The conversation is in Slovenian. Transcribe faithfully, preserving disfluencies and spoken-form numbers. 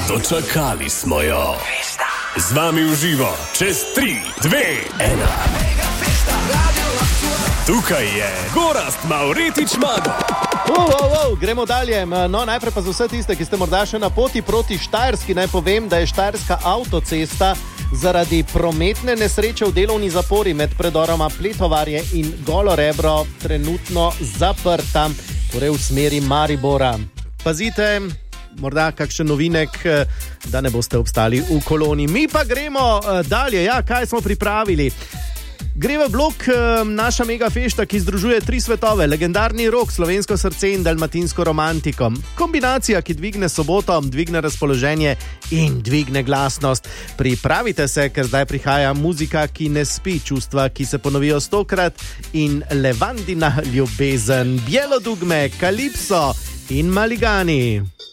Dočakali smo jo. Z vami v živo, čez tri, dve, ena. Tukaj je Gorazd Mavretič Mago. Uh, uh, uh, gremo dalje. No, najprej pa za vse tiste, ki ste morda še na poti proti Štajerski, naj povem, da je štajerska avtocesta zaradi prometne nesreče v delovni zapori med predoroma Pletovarje in Golo Rebro trenutno zaprta, torej v smeri Maribora. Pazite, morda kakšen novinek, da ne boste obstali v koloni. Mi pa gremo dalje. Ja, kaj smo pripravili? Gre v blok naša mega fešta, ki združuje tri svetove, legendarni rock, slovensko srce in dalmatinsko romantiko. Kombinacija, ki dvigne soboto, dvigne razpoloženje in dvigne glasnost. Pripravite se, ker zdaj prihaja muzika, ki ne spi, čustva, ki se ponovijo stokrat in Levandina ljubezen, Bielo dugme, Kalipso in Maligani.